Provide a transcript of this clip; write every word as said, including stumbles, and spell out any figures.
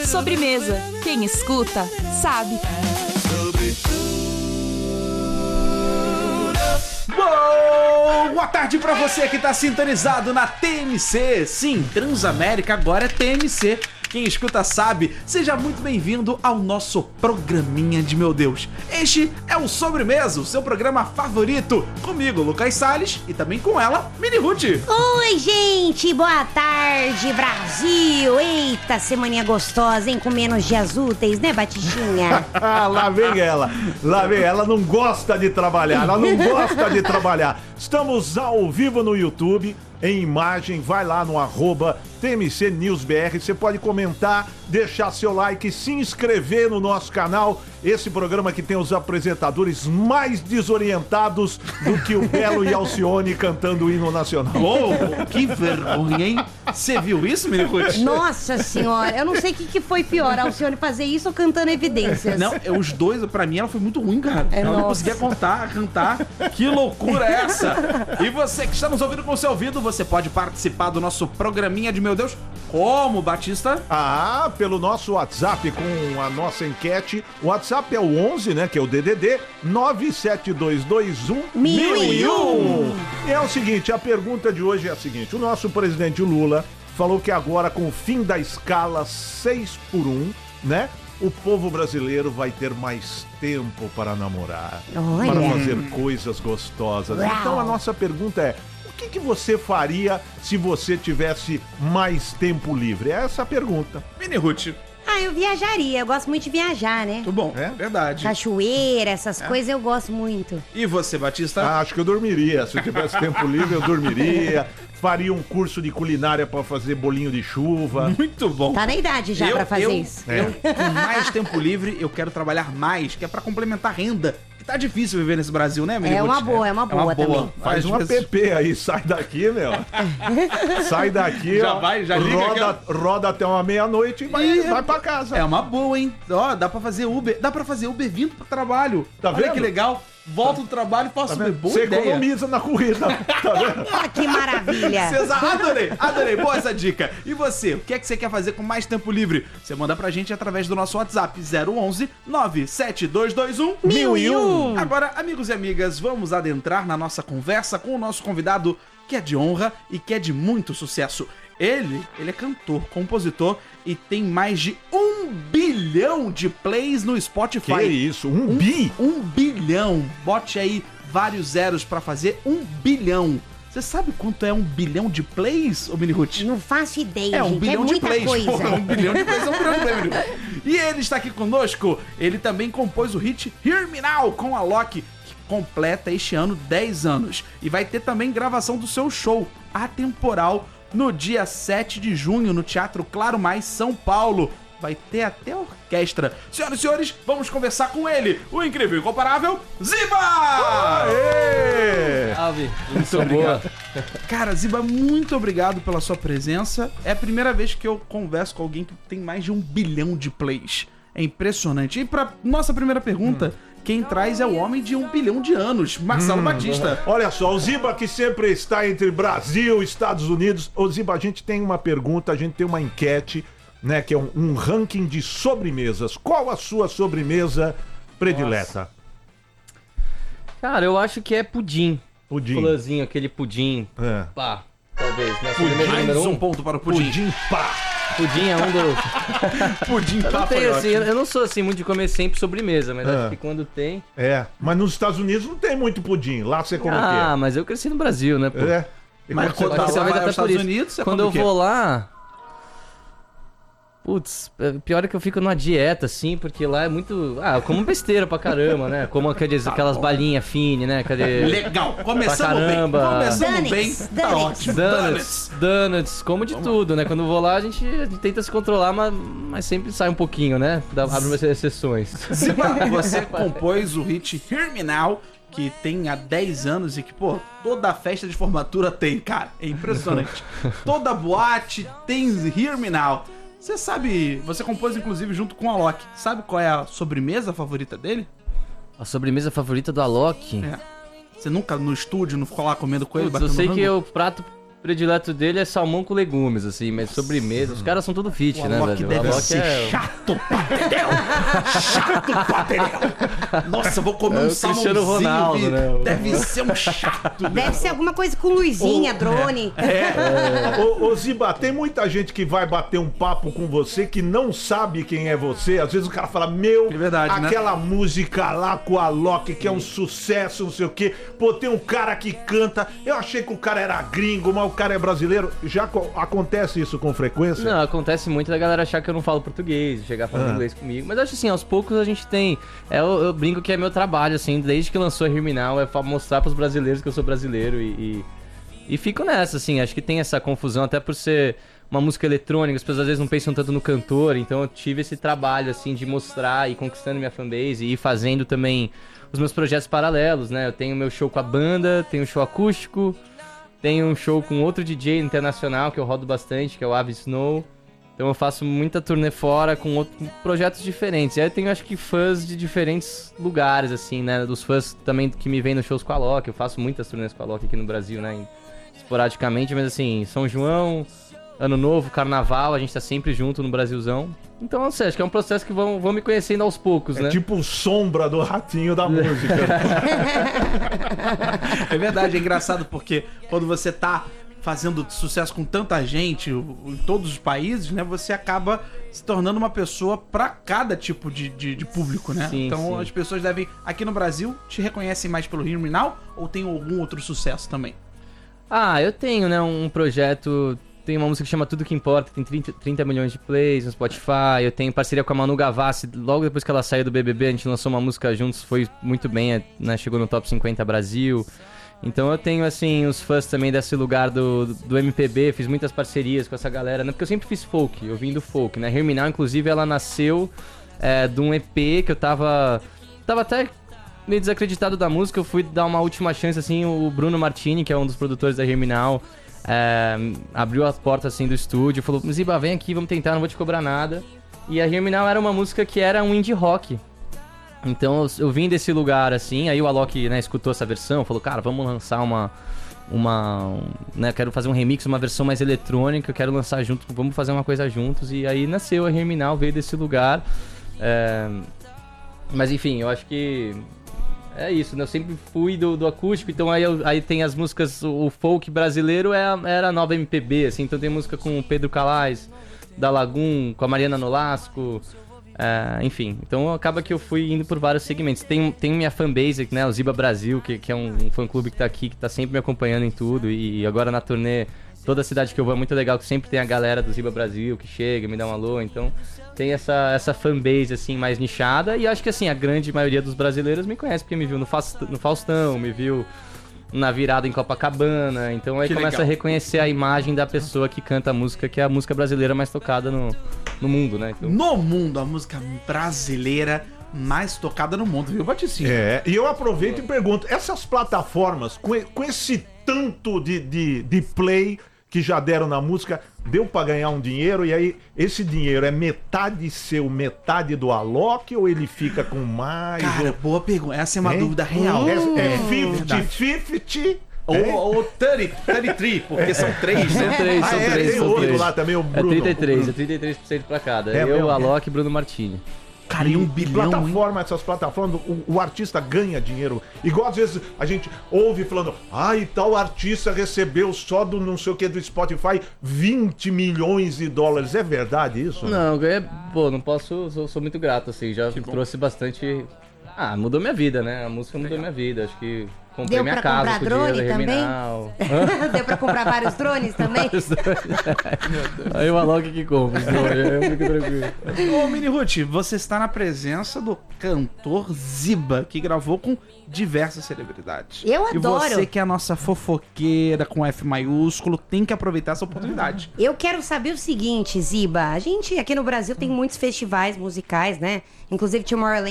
Sobremesa. Quem escuta, sabe. Boa tarde pra você que tá sintonizado na T M C. Sim, Transamérica agora é T M C. Quem escuta sabe, seja muito bem-vindo ao nosso programinha de meu Deus. Este é o Sobremesa, o seu programa favorito. Comigo, Lucas Salles, e também com ela, Mini Ruth. Oi, gente, boa tarde, Brasil. Eita, semaninha gostosa, hein? Com menos dias úteis, né, Batichinha? Lá vem ela, lá vem ela, não gosta de trabalhar, ela não gosta de trabalhar. Estamos ao vivo no YouTube, em imagem, vai lá no arroba T M C News B R, você pode comentar, deixar seu like, se inscrever no nosso canal, esse programa que tem os apresentadores mais desorientados do que o Belo e Alcione cantando o hino nacional. Oh, que vergonha, hein? Você viu isso, Mini Ruth? Nossa senhora, eu não sei o que, que foi pior, a Alcione fazer isso ou cantando Evidências. Não, os dois, pra mim, ela foi muito ruim, cara. É, ela não nossa. conseguia contar, cantar. Que loucura é essa? E você que está nos ouvindo com o seu ouvido, você pode participar do nosso programinha de meu Deus. Como, Batista? Ah, pelo nosso WhatsApp com a nossa enquete. O WhatsApp é o onze, né, que é o D D D nove sete dois dois um Mil e um. E é o seguinte, a pergunta de hoje é a seguinte. O nosso presidente Lula falou que agora, com o fim da escala seis por um, né, o povo brasileiro vai ter mais tempo para namorar, Olha. para fazer coisas gostosas. Uau. Então a nossa pergunta é: o que, que você faria se você tivesse mais tempo livre? É essa a pergunta. Mini Ruth. Ah, eu viajaria, eu gosto muito de viajar, né? Tudo bom, É? verdade. Cachoeira, essas coisas eu gosto muito. E você, Batista? Ah, acho que eu dormiria. Se eu tivesse tempo livre, eu dormiria. Faria um curso de culinária para fazer bolinho de chuva. Muito bom. Tá na idade já eu, pra fazer eu, isso. É. Eu, com mais tempo livre, eu quero trabalhar mais, que é pra complementar a renda. Que tá difícil viver nesse Brasil, né, Mini É Ruth? uma boa, é uma boa também. Faz um vezes- app aí, sai daqui, meu. Sai daqui, Já ó. vai, já liga roda, aqui, roda até uma meia-noite e vai, Ih, vai pra casa. É uma boa, hein? Ó, dá pra fazer Uber. Dá pra fazer Uber vindo pro trabalho. Tá Olha vendo? que legal. Volto do trabalho e faço Uber. Boa Você ideia. economiza na corrida, tá vendo? Ah, que maravilha. César, adorei, adorei, boa essa dica. E você, o que é que você quer fazer com mais tempo livre? Você manda pra gente através do nosso WhatsApp zero onze nove sete dois dois um Mil e um. Agora, amigos e amigas, vamos adentrar na nossa conversa com o nosso convidado, que é de honra e que é de muito sucesso. Ele, ele é cantor, compositor e tem mais de um bilhão de plays no Spotify. Que isso, um, Um, bi? um bilhão. Bote aí vários zeros pra fazer um bilhão. Você sabe quanto é um bilhão de plays, ô Mini Ruth? Não faço ideia, É um gente. bilhão é de muita plays. coisa. Pô, um bilhão de plays é um bilhão de plays, Mini Ruth. E ele está aqui conosco. Ele também compôs o hit Hear Me Now com a Loki, que completa este ano dez anos. E vai ter também gravação do seu show Atemporal no dia sete de junho no Teatro Claro Mais, São Paulo. Vai ter até orquestra. Senhoras e senhores, vamos conversar com ele, o incrível e incomparável Ziba! Aê! Salve, Muito obrigado. Cara, Ziba, muito obrigado pela sua presença. É a primeira vez que eu converso com alguém que tem mais de um bilhão de plays. É impressionante. E pra nossa primeira pergunta, hum. quem traz é o homem de um bilhão de anos, Marcelo Hum. Batista. Olha só, o Ziba que sempre está entre Brasil e Estados Unidos. Ô Ziba, a gente tem uma pergunta, a gente tem uma enquete, né, que é um, um ranking de sobremesas. Qual a sua sobremesa predileta? Cara, eu acho que é pudim. Pudim. Fulazinho, aquele pudim. É. Pá, talvez. Né? Sobremesa Mais número um um. ponto para o Pudim. Pudim pá. Pudim é um dos... Pudim Eu não, pá, foi tenho, assim, ótimo. eu não sou assim muito de comer sempre sobremesa, mas É. acho que quando tem... É, mas nos Estados Unidos não tem muito pudim. Lá você come Ah, o mas eu cresci no Brasil, né, pô? quê? É. E Mas quando você quando tá você lá- vai Talvez aos até por Estados isso. Unidos, você Quando come eu o quê? vou lá... Putz, é, pior é que eu fico numa dieta, assim, porque lá é muito... Ah, eu como besteira pra caramba, né? Como aquelas, aquelas balinhas fine, né? Cadê... Legal, começamos Pra bem. caramba. Começamos Donuts, bem, tá donuts. ótimo. Donuts, donuts, como de tudo, né? Quando eu vou lá, a gente, a gente tenta se controlar, mas, mas sempre sai um pouquinho, né? Dá, abre umas exceções. Ziba, você compôs o hit Hear Me Now, que tem há dez anos e que, pô, toda festa de formatura tem, cara. É impressionante. Toda boate tem Hear Me Now. Você sabe, você compôs inclusive junto com a Loki. Sabe qual é a sobremesa favorita dele? A sobremesa favorita do Alok? É. Você nunca no estúdio não ficou lá comendo com ele, Putz, eu batendo sei rango? que o prato predileto dele é salmão com legumes, assim, mas sobremesa. Os caras são tudo fit, O né, Alok velho? deve O Alok ser é... chato pra Dedéu. Chato pra Dedéu. Nossa, eu vou comer É um o Cristiano salmãozinho. Ronaldo, vi- né? Deve ser um chato. Deve ser alguma coisa com luzinha, drone. É. Ô, ô, Ziba, tem muita gente que vai bater um papo com você que não sabe quem é você. Às vezes o cara fala, meu, É verdade, né? aquela música lá com a Alok que é um sucesso, não sei o quê. Pô, tem um cara que canta. Eu achei que o cara era gringo, mas o cara é brasileiro. Já co- acontece isso com frequência? Não, acontece muito da galera achar que eu não falo português, chegar falando Ah. inglês comigo. Mas acho assim, aos poucos a gente tem. É, eu, eu brinco que é meu trabalho, assim, desde que lançou a Herminal, é pra mostrar pros brasileiros que eu sou brasileiro e. e... E fico nessa, assim, acho que tem essa confusão, até por ser uma música eletrônica, as pessoas às vezes não pensam tanto no cantor, então eu tive esse trabalho, assim, de mostrar e conquistando minha fanbase e ir fazendo também os meus projetos paralelos, né? Eu tenho meu show com a banda, tenho um show acústico, tenho um show com outro D J internacional que eu rodo bastante, que é o Avi Snow. Então eu faço muita turnê fora com outros com projetos diferentes. E aí eu tenho, acho que, fãs de diferentes lugares, assim, né? Dos fãs também que me vêm nos shows com a Alok. Eu faço muitas turnês com a Alok aqui no Brasil, né? Esporadicamente, mas assim, São João, Ano Novo, Carnaval, a gente tá sempre junto no Brasilzão. Então, não sei, acho que é um processo que vão, vão me conhecendo aos poucos, É né? tipo sombra do ratinho da música. É verdade, é engraçado porque quando você tá fazendo sucesso com tanta gente o- em todos os países, né? Você acaba se tornando uma pessoa pra cada tipo de, de, de público, né? Sim, então sim. as pessoas devem, aqui no Brasil, te reconhecem mais pelo Hear Me Now ou tem algum outro sucesso também? Ah, eu tenho, né, um projeto. Tem uma música que chama Tudo Que Importa, que tem trinta, trinta milhões de plays no Spotify. Eu tenho parceria com a Manu Gavassi. Logo depois que ela saiu do B B B, a gente lançou uma música juntos, foi muito bem, né? Chegou no Top cinquenta Brasil. Então eu tenho, assim, os fãs também desse lugar do, do M P B, fiz muitas parcerias com essa galera, né? Porque eu sempre fiz folk, eu vim do folk, né? Hear Me Now, inclusive, ela nasceu é, de um E P que eu tava... Tava até meio desacreditado da música, eu fui dar uma última chance, assim, o Bruno Martini, que é um dos produtores da Hear Me Now, é, abriu as portas, assim, do estúdio, falou, Ziba, vem aqui, vamos tentar, não vou te cobrar nada. E a Hear Me Now era uma música que era um indie rock. Então eu, eu vim desse lugar, assim, aí o Alok, né, escutou essa versão, falou, cara, vamos lançar uma... uma um, né, quero fazer um remix, uma versão mais eletrônica, eu quero lançar junto, vamos fazer uma coisa juntos. E aí nasceu a Hear Me Now, veio desse lugar. É, mas enfim, eu acho que é isso, né? Eu sempre fui do, do acústico, então aí, eu, aí tem as músicas, o, o folk brasileiro é a, era a nova M P B, assim, então tem música com o Pedro Calais, da Lagoon, com a Mariana Nolasco, é, enfim. Então acaba que eu fui indo por vários segmentos. Tem, tem minha fanbase, né, o Ziba Brasil, que, que é um, um fã-clube que tá aqui, que tá sempre me acompanhando em tudo, e agora na turnê, toda cidade que eu vou é muito legal, que sempre tem a galera do Ziba Brasil que chega, me dá um alô, então... Tem essa, essa fanbase, assim, mais nichada. E acho que, assim, a grande maioria dos brasileiros me conhece, porque me viu no, Faust- no Faustão, me viu na virada em Copacabana. Então aí Que começa legal. a reconhecer a imagem da pessoa que canta a música, que é a música brasileira mais tocada no, no mundo, né? Então, No mundo, a música brasileira mais tocada no mundo, viu, Baticinho? É, e eu aproveito e pergunto, essas plataformas, com, e- com esse tanto de, de, de play que já deram na música, deu pra ganhar um dinheiro, e aí esse dinheiro é metade seu, metade do Alok, ou ele fica com mais? Cara, ou... boa pergunta. Essa é uma Hein? dúvida real. É, é verdade. cinquenta cinquenta? Ou, ou trinta, trinta e três, porque são três, são né? três, Ah, são é, três, tem são outro três. lá também, o É Bruno. trinta e o três, Bruno. é trinta e três por cento pra cada. É eu, mesmo? Alok e Bruno Martini. Cara, e um E bilhão, hein? plataforma, essas plataformas, o, o artista ganha dinheiro. Igual às vezes a gente ouve falando, ai, tal artista recebeu só do não sei o que do Spotify vinte milhões de dólares. É verdade isso? Não, ganhei. Pô, não posso. Sou, sou muito grato, assim. Já trouxe bastante. Ah, mudou minha vida, né? A música mudou minha vida. Acho que comprei Deu minha pra casa comprar com o dinheiro drone da também? Herminal. Hã? Deu pra comprar vários drones também? Aí o Alok que compra, então eu fico tranquilo. Ô, Mini Ruth, você está na presença do cantor Ziba, que gravou com diversas celebridades. Eu adoro. E você que é a nossa fofoqueira com F maiúsculo, tem que aproveitar essa oportunidade. Eu quero saber o seguinte, Ziba. A gente aqui no Brasil tem muitos festivais musicais, né? Inclusive Tomorrowland